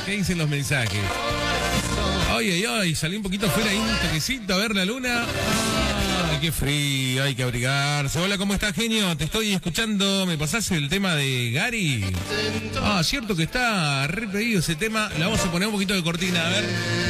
¿Qué dicen los mensajes? Ay, salí un poquito afuera ahí, un toquecito a ver la luna. Ay, qué frío, hay que abrigarse. Hola, ¿cómo estás, genio? Te estoy escuchando. ¿Me pasás el tema de Gary? Cierto que está re pedido ese tema. Le vamos a poner un poquito de cortina, a ver.